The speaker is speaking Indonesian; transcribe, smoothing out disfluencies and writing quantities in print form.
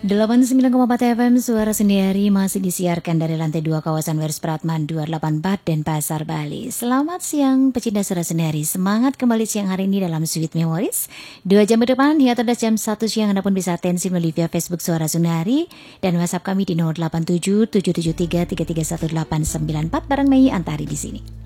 89,4 FM Suara Sendiri masih disiarkan dari lantai 2 kawasan Wers Pratman 284 Denpasar, Bali. Selamat siang pecinta Suara Sendiri. Semangat kembali siang hari ini dalam Sweet Memories. 2 jam ke depan hingga terdas jam 1 siang Anda pun bisa atensi melalui via Facebook Suara Sendiri dan WhatsApp kami di 087 773 331 894 bareng Mei Antari di sini.